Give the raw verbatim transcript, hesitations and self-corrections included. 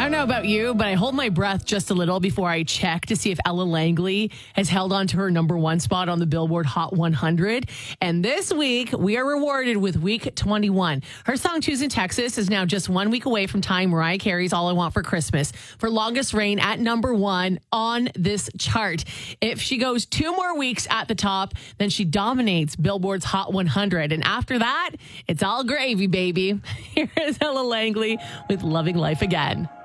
don't know about you, but I hold my breath just a little before I check to see if Ella Langley has held on to her number one spot on the Billboard Hot one hundred. And this week, we are rewarded with week twenty-one. Her song Choosing Texas is now just one week away from tying Mariah Carey's All I Want for Christmas for longest reign at number one on this chart. If she goes two more weeks at the top, then she dominates Billboard's Hot one hundred. And after that, it's all gravy, baby. Here is Ella Langley with Loving Life Again.